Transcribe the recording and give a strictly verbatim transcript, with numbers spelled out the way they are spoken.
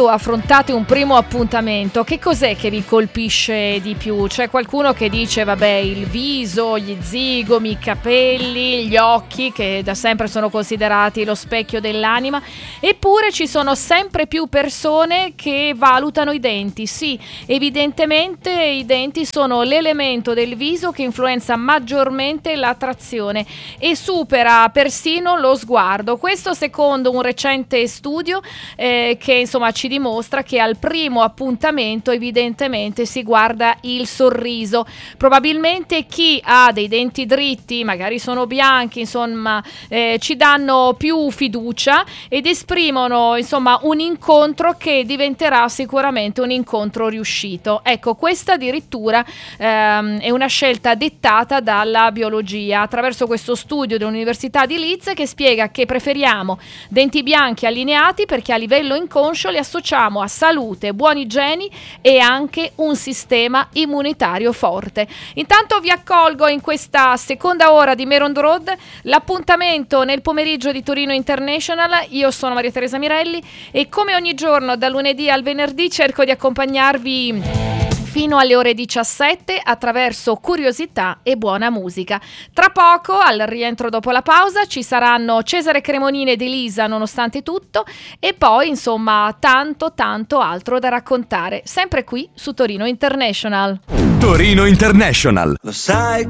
quando affrontate un primo appuntamento, che cos'è che vi colpisce di più? C'è qualcuno che dice vabbè, il viso, gli zigomi, i capelli, gli occhi, che da sempre sono considerati lo specchio dell'anima, eppure ci sono sempre più persone che valutano i denti. Sì, evidentemente i denti sono l'elemento del viso che influenza maggiormente l'attrazione e supera persino lo sguardo. Questo secondo un recente studio eh, che insomma ci dimostra che al primo appuntamento evidentemente si guarda il sorriso. Probabilmente chi ha dei denti dritti, magari sono bianchi, insomma eh, ci danno più fiducia ed esprimono insomma un incontro che diventerà sicuramente un incontro riuscito. Ecco, questa addirittura ehm, è una scelta dettata dalla biologia attraverso questo studio dell'Università di Leeds, che spiega che preferiamo denti bianchi allineati perché a livello inconscio li associamo a salute, buoni geni e anche un sistema immunitario forte. Intanto vi accolgo in questa seconda ora di Meron Road, l'appuntamento nel pomeriggio di Torino International. Io sono Maria Teresa Mirelli e come ogni giorno dal lunedì al venerdì cerco di accompagnarvi fino alle ore diciassette attraverso curiosità e buona musica. Tra poco, al rientro dopo la pausa, ci saranno Cesare Cremonini ed Elisa nonostante tutto e poi insomma tanto tanto altro da raccontare, sempre qui su Torino International. Torino International. Lo sai